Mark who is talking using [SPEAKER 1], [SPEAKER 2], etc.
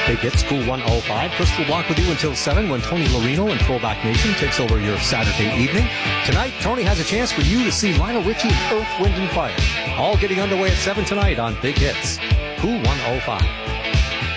[SPEAKER 1] Big Hits, Cool 105. Chris will walk with you until 7 when Tony Marino and Throwback Nation takes over your Saturday evening. Tonight, Tony has a chance for you to see Lionel Richie and Earth, Wind & Fire. All getting underway at 7 tonight on Big Hits, Cool 105.